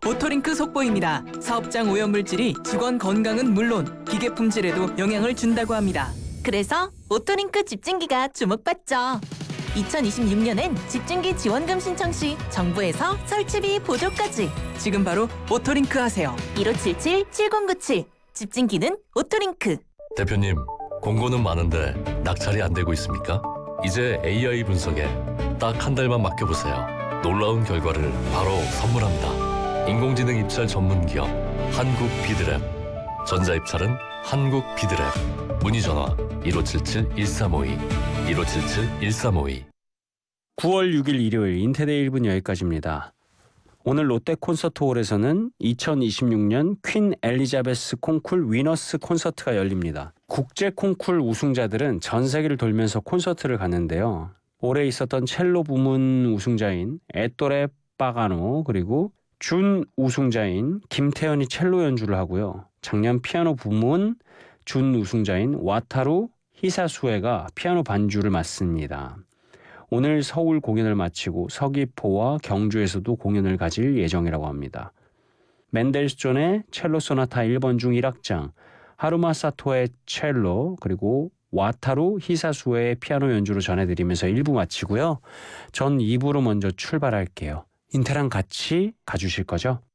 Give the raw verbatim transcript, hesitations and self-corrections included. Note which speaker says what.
Speaker 1: 오토링크 속보입니다. 사업장 오염물질이 직원 건강은 물론 기계 품질에도 영향을 준다고 합니다.
Speaker 2: 그래서 오토링크 집진기가 주목받죠. 이천이십육 년엔 집진기 지원금 신청 시 정부에서 설치비 보조까지.
Speaker 1: 지금 바로 오토링크 하세요.
Speaker 2: 일오칠칠 칠공구칠 집진기는 오토링크.
Speaker 3: 대표님, 공고는 많은데 낙찰이 안 되고 있습니까? 이제 에이아이 분석에 딱 한 달만 맡겨보세요. 놀라운 결과를 바로 선물합니다. 인공지능 입찰 전문 기업 한국 비드랩. 전자입찰은 한국 비드랩. 문의 전화 일오칠칠 일삼오이 일오칠칠 일삼오이.
Speaker 4: 구월 육일 일요일 인테데이 일 분 여기까지입니다. 오늘 롯데 콘서트홀에서는 이천이십육 년 퀸 엘리자베스 콩쿨 위너스 콘서트가 열립니다. 국제 콩쿨 우승자들은 전 세계를 돌면서 콘서트를 가는데요. 올해 있었던 첼로 부문 우승자인 에토레 빠가노 그리고 준 우승자인 김태현이 첼로 연주를 하고요. 작년 피아노 부문 준 우승자인 와타루 히사수에가 피아노 반주를 맡습니다. 오늘 서울 공연을 마치고 서귀포와 경주에서도 공연을 가질 예정이라고 합니다. 멘델스존의 첼로 소나타 일 번 중 일 악장, 하루마 사토의 첼로, 그리고 와타루 히사수의 피아노 연주로 전해드리면서 일 부 마치고요. 전 이 부로 먼저 출발할게요. 인테랑 같이 가주실 거죠?